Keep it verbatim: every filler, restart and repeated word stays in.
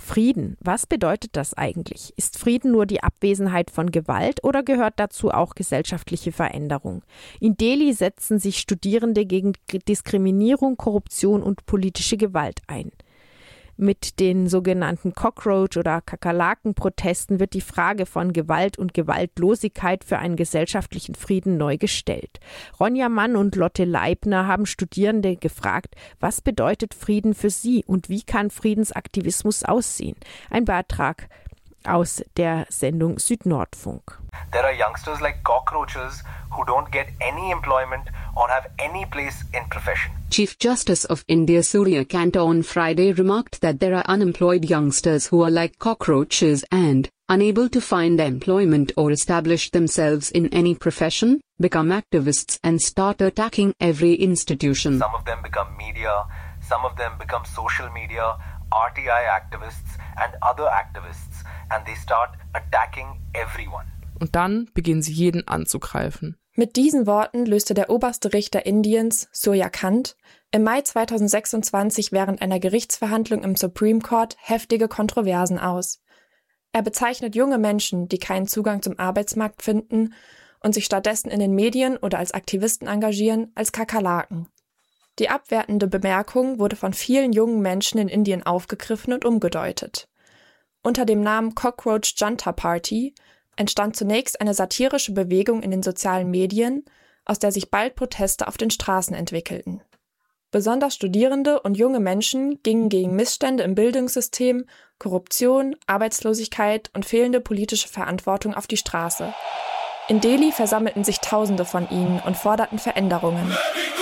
Frieden. Was bedeutet das eigentlich? Ist Frieden nur die Abwesenheit von Gewalt oder gehört dazu auch gesellschaftliche Veränderung? In Delhi setzen sich Studierende gegen Diskriminierung, Korruption und politische Gewalt ein. Mit den sogenannten Cockroach- oder Kakerlaken-Protesten wird die Frage von Gewalt und Gewaltlosigkeit für einen gesellschaftlichen Frieden neu gestellt. Ronja Mann und Lotte Leibner haben Studierende gefragt, was bedeutet Frieden für sie und wie kann Friedensaktivismus aussehen? Ein Beitrag aus der Sendung Südnordfunk. There are youngsters like cockroaches who don't get any employment or have any place in profession. Chief Justice of India Surya Kant on Friday remarked that there are unemployed youngsters who are like cockroaches and, unable to find employment or establish themselves in any profession, become activists and start attacking every institution. Some of them become media, some of them become social media, R T I activists and other activists, and they start attacking everyone. Und dann beginnen sie jeden anzugreifen. Mit diesen Worten löste der oberste Richter Indiens, Surya Kant, im Mai zweitausendsechsundzwanzig während einer Gerichtsverhandlung im Supreme Court heftige Kontroversen aus. Er bezeichnet junge Menschen, die keinen Zugang zum Arbeitsmarkt finden und sich stattdessen in den Medien oder als Aktivisten engagieren, als Kakerlaken. Die abwertende Bemerkung wurde von vielen jungen Menschen in Indien aufgegriffen und umgedeutet. Unter dem Namen Cockroach Junta Party entstand zunächst eine satirische Bewegung in den sozialen Medien, aus der sich bald Proteste auf den Straßen entwickelten. Besonders Studierende und junge Menschen gingen gegen Missstände im Bildungssystem, Korruption, Arbeitslosigkeit und fehlende politische Verantwortung auf die Straße. In Delhi versammelten sich Tausende von ihnen und forderten Veränderungen.